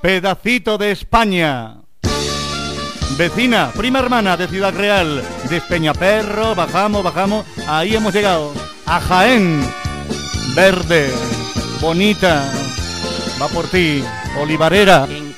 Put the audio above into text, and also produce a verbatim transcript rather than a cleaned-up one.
pedacito de España. Vecina, prima hermana de Ciudad Real, de Peñaperro, bajamos, bajamos, ahí hemos llegado, a Jaén, verde, bonita, va por ti, olivarera.